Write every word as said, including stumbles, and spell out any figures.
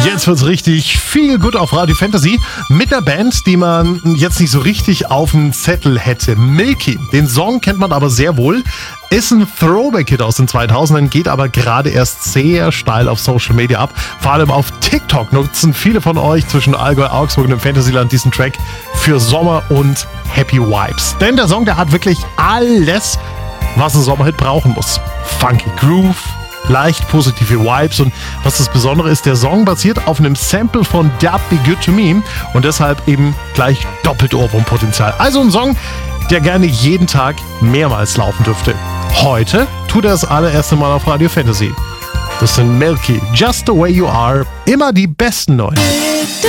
Jetzt wird's richtig viel gut auf Radio Fantasy mit einer Band, die man jetzt nicht so richtig auf dem Zettel hätte. Milky. Den Song kennt man aber sehr wohl. Ist ein Throwback-Hit aus den zweitausendern, geht aber gerade erst sehr steil auf Social Media ab. Vor allem auf TikTok nutzen viele von euch zwischen Allgäu, Augsburg und dem Fantasyland diesen Track für Sommer und Happy Vibes. Denn der Song, der hat wirklich alles, was ein Sommerhit brauchen muss. Funky Groove, leicht positive Vibes und was das Besondere ist, der Song basiert auf einem Sample von Dub Be Good To Me und deshalb eben gleich doppelt Ohrwurmpotenzial. Also ein Song, der gerne jeden Tag mehrmals laufen dürfte. Heute tut er das allererste Mal auf Radio Fantasy. Das sind Milky, Just The Way You Are, immer die besten neuen.